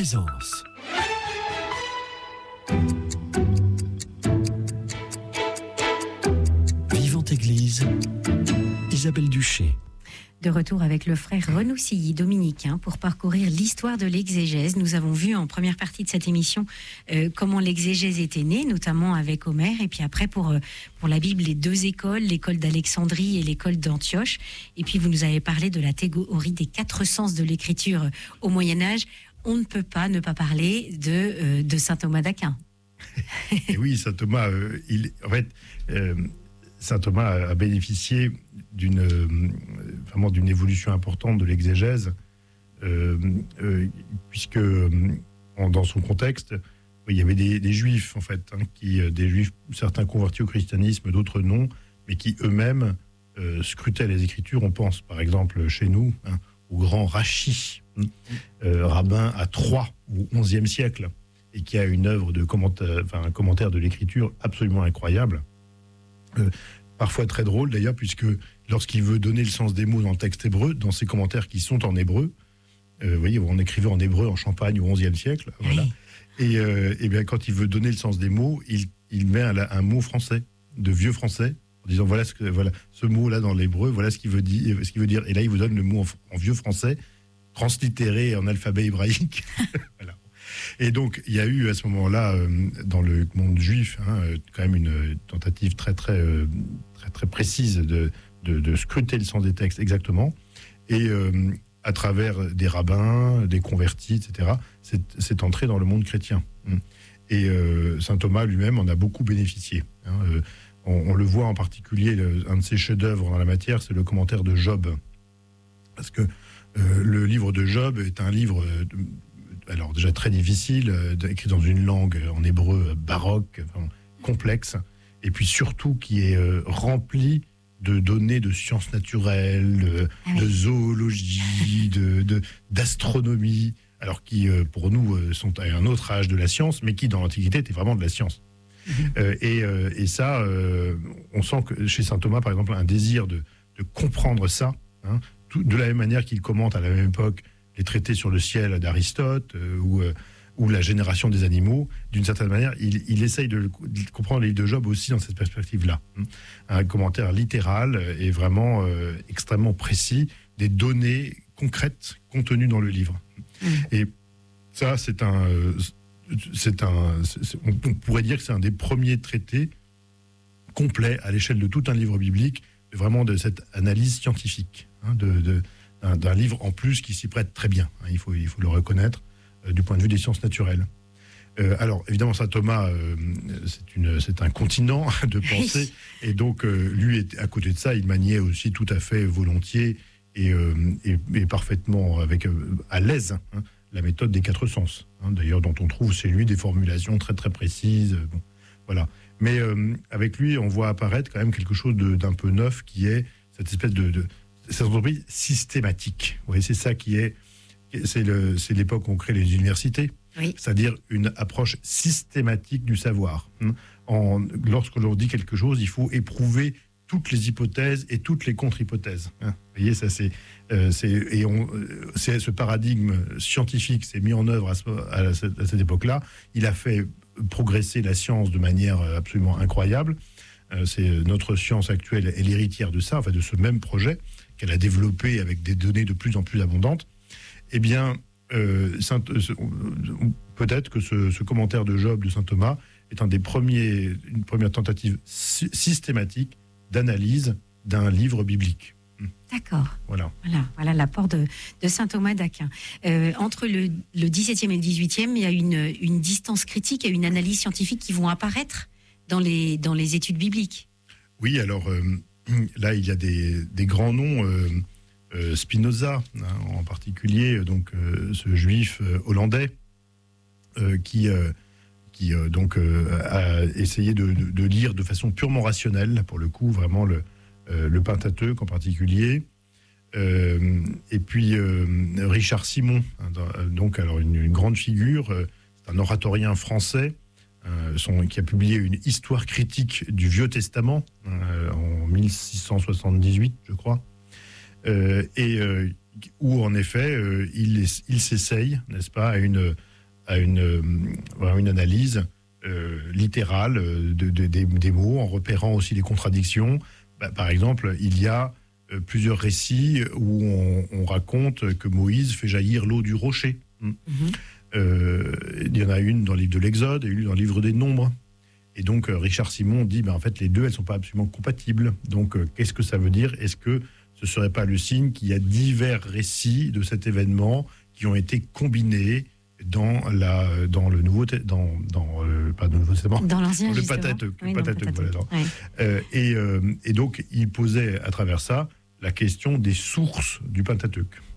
présence. Vivante Église, Isabelle Duché. De retour avec le frère Renoucilly, dominicain, pour parcourir l'histoire de l'exégèse. Nous avons vu en première partie de cette émission comment l'exégèse était née, notamment avec Homère, et puis après pour la Bible, les deux écoles, l'école d'Alexandrie et l'école d'Antioche. Et puis vous nous avez parlé de la théorie des 4 sens de l'écriture au Moyen-Âge. On ne peut pas ne pas parler de saint Thomas d'Aquin. Et oui, saint Thomas, saint Thomas a bénéficié vraiment d'une évolution importante de l'exégèse, puisque dans son contexte, il y avait des juifs, en fait, des juifs, certains convertis au christianisme, d'autres non, mais qui eux-mêmes scrutaient les Écritures. On pense, par exemple, chez nous, au grand Rachi, rabbin à Troyes, au XIe siècle, et qui a une œuvre un commentaire de l'Écriture absolument incroyable. Parfois très drôle d'ailleurs, puisque lorsqu'il veut donner le sens des mots dans le texte hébreu, dans ses commentaires qui sont en hébreu, vous voyez, on écrivait en hébreu en Champagne au XIe siècle, voilà. Et bien quand il veut donner le sens des mots, il met un mot français, de vieux français, en disant voilà ce mot-là dans l'hébreu, voilà ce qu'il veut dire. Et là, il vous donne le mot en vieux français, translittéré en alphabet hébraïque. Voilà. Et donc, il y a eu à ce moment-là, dans le monde juif, quand même une tentative très précise de scruter le sens des textes exactement. Et à travers des rabbins, des convertis, etc., c'est entré dans le monde chrétien. Et saint Thomas lui-même en a beaucoup bénéficié. On le voit en particulier, un de ses chefs-d'œuvre dans la matière, c'est le commentaire de Job. Parce que le livre de Job est un livre... alors déjà très difficile, écrit dans une langue en hébreu baroque, complexe, et puis surtout qui est rempli de données de sciences naturelles, de zoologie, d'astronomie, alors qui pour nous sont à un autre âge de la science, mais qui dans l'Antiquité étaient vraiment de la science. Et ça, on sent que chez saint Thomas, par exemple, un désir de comprendre ça, de la même manière qu'il commente à la même époque les traités sur le ciel d'Aristote ou la génération des animaux. D'une certaine manière, il essaye de comprendre le livre de Job aussi dans cette perspective-là. Un commentaire littéral et vraiment extrêmement précis des données concrètes contenues dans le livre. Et ça, on pourrait dire que c'est un des premiers traités complets à l'échelle de tout un livre biblique, vraiment de cette analyse scientifique, d'un livre en plus qui s'y prête très bien, il faut le reconnaître, du point de vue des sciences naturelles. Alors, évidemment, saint Thomas, c'est un continent de pensée, et donc, lui, à côté de ça, il maniait aussi tout à fait volontiers et parfaitement à l'aise la méthode des 4 sens, d'ailleurs, dont on trouve chez lui des formulations très, très précises. Voilà. Mais avec lui, on voit apparaître quand même quelque chose d'un peu neuf, qui est cette espèce cette entreprise systématique. Vous voyez, c'est ça c'est l'époque où on crée les universités, c'est-à-dire une approche systématique du savoir. Lorsque l'on dit quelque chose, il faut éprouver toutes les hypothèses et toutes les contre-hypothèses. Vous voyez, ça ce paradigme scientifique s'est mis en œuvre à cette époque-là. Il a fait progresser la science de manière absolument incroyable. Notre science actuelle est l'héritière de ça, de ce même projet qu'elle a développé avec des données de plus en plus abondantes. Eh bien, peut-être que ce commentaire de Job de saint Thomas est une première tentative systématique d'analyse d'un livre biblique. D'accord. Voilà l'apport de saint Thomas d'Aquin. Entre le XVIIe et le XVIIIe, il y a une distance critique et une analyse scientifique qui vont apparaître dans les études bibliques. Oui, alors là, il y a des grands noms, Spinoza, en particulier, donc ce juif hollandais qui a essayé de lire de façon purement rationnelle, pour le coup, vraiment le Pentateuque en particulier. Et puis Richard Simon, donc alors une grande figure, c'est un oratorien français, qui a publié une histoire critique du Vieux Testament en 1678, je crois, où en effet il s'essaye, n'est-ce pas, à une analyse littérale des mots, en repérant aussi les contradictions. Par exemple, il y a plusieurs récits où on raconte que Moïse fait jaillir l'eau du rocher. Il y en a une dans le livre de l'Exode et une dans le livre des Nombres. Et donc, Richard Simon dit, en fait, les deux, elles ne sont pas absolument compatibles. Donc, qu'est-ce que ça veut dire ? Est-ce que ce ne serait pas le signe qu'il y a divers récits de cet événement qui ont été combinés dans le Nouveau Testament, pas le Nouveau Testament, dans l'Ancien, le justement. Pentateuque. Oui, Voilà. Et donc, il posait à travers ça la question des sources du Pentateuque.